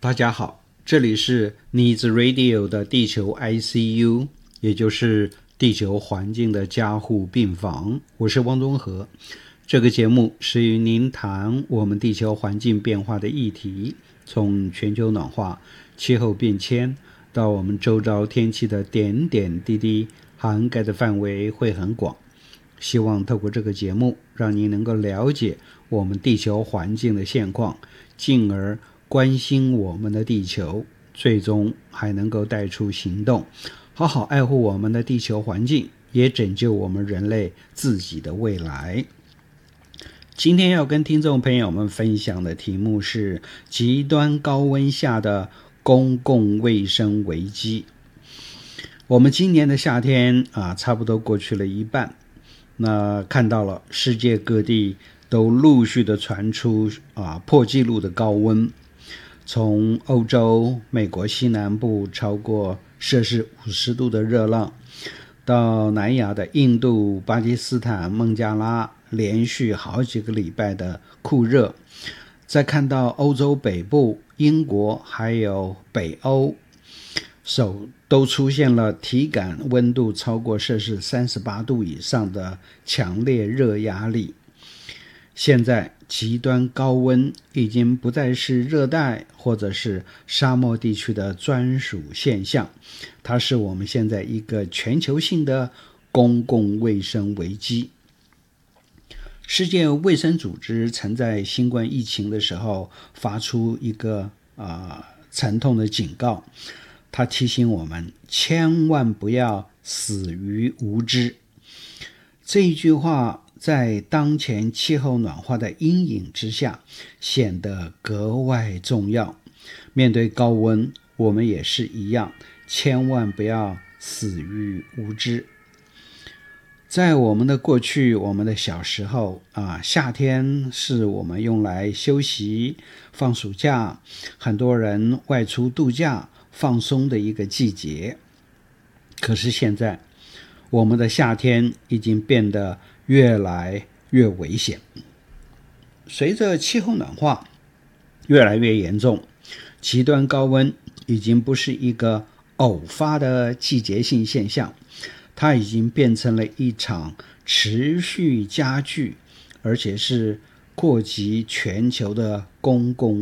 大家好，这里是 Needs Radio 的地球 ICU， 也就是地球环境的加护病房。我是汪宗和。这个节目是与您谈我们地球环境变化的议题，从全球暖化、气候变迁到我们周遭天气的点点滴滴，涵盖的范围会很广。希望透过这个节目，让您能够了解我们地球环境的现况，进而关心我们的地球，最终还能够带出行动，好好爱护我们的地球环境，也拯救我们人类自己的未来。今天要跟听众朋友们分享的题目是极端高温下的公共卫生危机。我们今年的夏天差不多过去了一半，那看到了世界各地都陆续的传出破纪录的高温，从欧洲、美国西南部超过摄氏50度的热浪，到南亚的印度、巴基斯坦、孟加拉连续好几个礼拜的酷热，再看到欧洲北部、英国还有北欧都出现了体感温度超过摄氏38度以上的强烈热压力。现在极端高温已经不再是热带或者是沙漠地区的专属现象，它是我们现在一个全球性的公共卫生危机。世界卫生组织曾在新冠疫情的时候发出一个沉痛的警告，他提醒我们千万不要死于无知。这一句话在当前气候暖化的阴影之下显得格外重要。面对高温，我们也是一样，千万不要死于无知。在我们的过去，我们的小时候夏天是我们用来休息、放暑假，很多人外出度假、放松的一个季节。可是现在，我们的夏天已经变得越来越危险。随着气候暖化越来越严重，极端高温已经不是一个偶发的季节性现象，它已经变成了一场持续加剧而且是扩及全球的公共